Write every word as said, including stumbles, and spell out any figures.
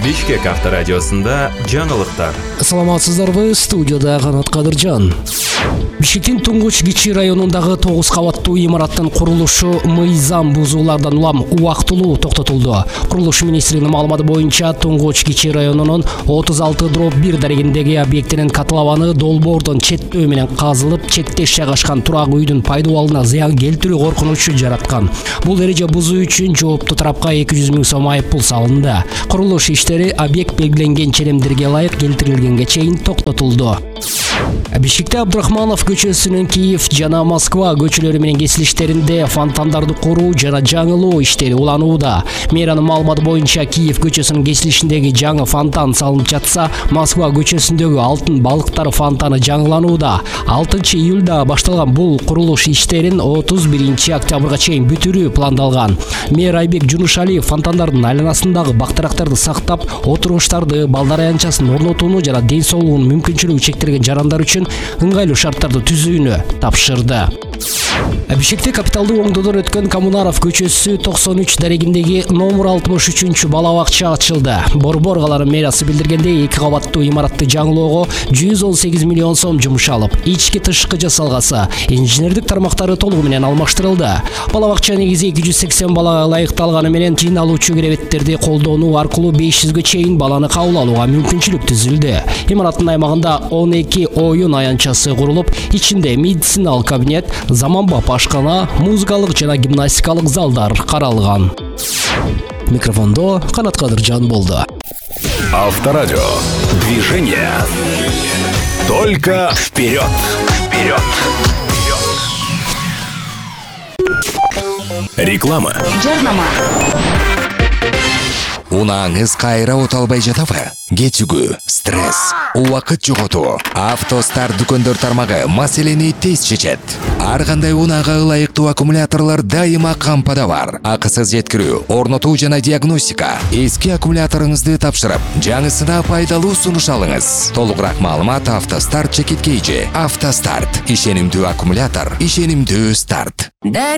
Бишкек авторадиосунда жаңылыктар. Саламатсыздарбы, студияда Канат Кадыржан. Бишкектин Туңгуч Кичи районундагы тогуз кабаттуу имараттын курулушу мыйзам бузуулардан улам убактылуу токтотулду. Курулуш министринин маалыматы боюнча Туңгуч Кичи районунун отуз алты дробь бир дарегиндеги объектинин котлованы долбоордон четтөө менен казылып, чектеш жайгашкан турак үйдүн пайдаланууна зыян келтирүү коркунучу жараткан. Бул эреже бузуу үчүн жооптуу тарапка эки жүз миң сом айыппул салынды. Курулуш иштери объект белгиленген ченемдерге ылайык келтирилгенге чейин токтотулду. Бишкекте Абдрахманов көчөсүнүн Киев жана Москва көчөлөрү менен кесилиштеринде фонтандарды куруу жана жаңылоо иштери уланууда. Мэриянын маалыматы боюнча Киев көчөсүнүн кесилишиндеги жаңы фонтан салынып жатса, Москва көчөсүндөгү Алтын балыктары фонтаны жаңыланууда. алтынчы июлда башталган бул курулуш иштерин отуз биринчи октябрга чейин бүтүрүү пландалган. Мэр Айбек Жунушалиев фонтандардын айланасындагы бактырактарды сактап, отуруштарды, балдар аянтчасын орнотууну жана ден соолугунун мүмкүнчүлүгү чектелген жарандар үчүн ыңгайлуу шарттарды түзүүнү тапшырды. Бишкекте капиталдуу оңдодон өткөн Коммунаров көчөсү токсон үч дарегиндеги номер алтымыш үчүнчү бала бакча ачылды. Борбор калары мэриясы билдиргендей, эки кабаттуу имаратты жаңылоого жүз он сегиз миллион сом жумшалып, ички тышкы жасалгасы, инженердик тармактары толугу менен алмаштырылды. Бала бакча негизи эки жүз сексен балага ылайыкталганы менен жыйналуучу киребеттерди колдонуу аркылуу беш жүзгө чейин баланы кабыл алууга мүмкүнчүлүк түзүлдү. Имараттын аймагында он эки оюн аянтчасы курулуп, ичинде медициналык кабинет, заманбап ашкана, музыкалык жана гимнастикалык залдар каралган. Микрофондо Канат Кадыржан болду. Авторадио. Движение. Только вперед. Вперед. Реклама. Жарнама. Унааңыз кайра оталбай жатабы? Кетүүгү, стресс, убакыт жоготуу. Автостар дүкөндөр тармагы маселени тез чечет. Ар кандай унаага ылайыктуу аккумуляторлор дайыма кампада бар. Акысыз жеткирүү, орнотуу жана диагностика. Эски аккумуляторуңузду тапшырып, жаңысына пайдалуу сунуш алыңыз. Толугураак маалымат Автостарт чекиткейжи. Автостарт, ишенимдүү аккумулятор, ишенимдүү старт.